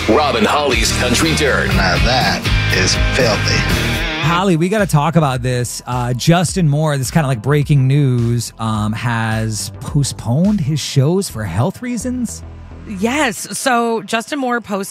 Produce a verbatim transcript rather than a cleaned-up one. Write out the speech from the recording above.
Rob and Holly's Country Dirt. Now that is filthy. Holly, we got to talk about this. Uh, Justin Moore, this kind of like breaking news, um, has postponed his shows for health reasons. Yes. So Justin Moore posted